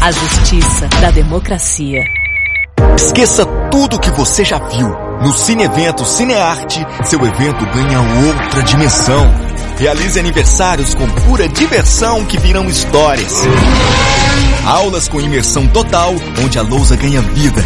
A justiça da democracia. Esqueça tudo o que você já viu. No Cine Evento Cinearte, seu evento ganha outra dimensão. Realize aniversários com pura diversão que virão histórias. Aulas com imersão total, onde a lousa ganha vida.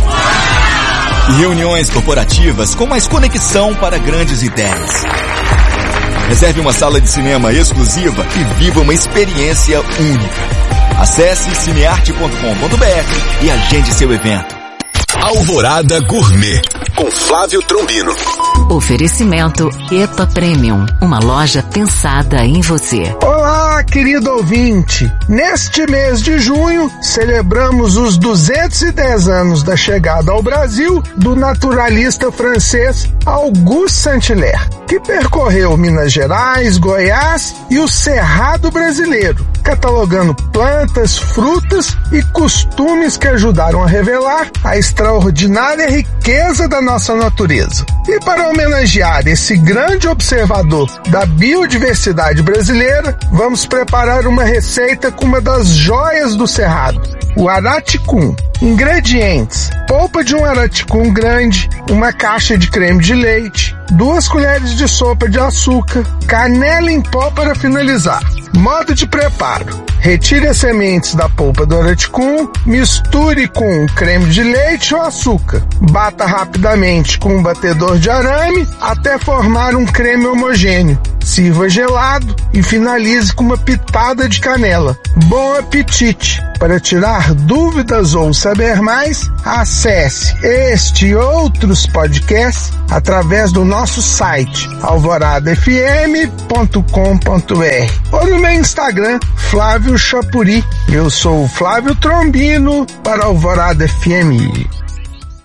E reuniões corporativas com mais conexão para grandes ideias. Reserve uma sala de cinema exclusiva e viva uma experiência única. Acesse cinearte.com.br e agende seu evento. Alvorada Gourmet, com Flávio Trombino. Oferecimento EPA Premium, uma loja pensada em você. Olá, querido ouvinte. Neste mês de junho, celebramos os 210 anos da chegada ao Brasil do naturalista francês Auguste Saint-Hilaire, que percorreu Minas Gerais, Goiás e o Cerrado brasileiro, catalogando plantas, frutas e costumes que ajudaram a revelar a extraordinária riqueza da nossa natureza. E para homenagear esse grande observador da biodiversidade brasileira, vamos preparar uma receita com uma das joias do Cerrado, o araticum. Ingredientes: polpa de um araticum grande, uma caixa de creme de leite, 2 colheres de sopa de açúcar, canela em pó para finalizar. Modo de preparo: retire as sementes da polpa do araticum, misture com creme de leite ou açúcar. Bata rapidamente com um batedor de arame até formar um creme homogêneo. Sirva gelado e finalize com uma pitada de canela. Bom apetite! Para tirar dúvidas ou saber mais, acesse este e outros podcasts através do nosso site alvoradafm.com.br ou no meu Instagram, Flávio Chapuri. Eu sou o Flávio Trombino para Alvorada FM.